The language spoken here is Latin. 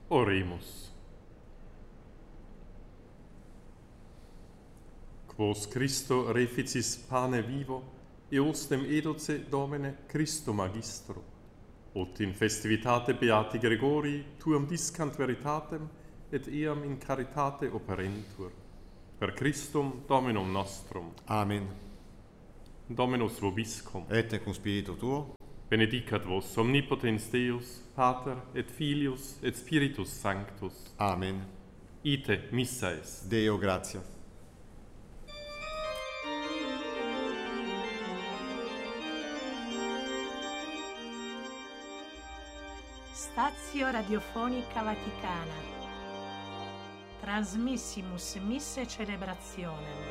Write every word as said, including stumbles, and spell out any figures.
Oremus. Quos Christo reficis pane vivo, eostem educe Domine Christo Magistro, ut in festivitate Beati Gregorii tuam discant veritatem et eam in caritate operentur. Per Christum Dominum nostrum. Amen. Dominus vobiscum. Et cum spiritu tuo. Benedicat vos omnipotens Deus, Pater et Filius et Spiritus Sanctus. Amen. Ite missa est. Deo gratias. Stazio Radiofonica Vaticana. Transmissimus Misse Celebrationem.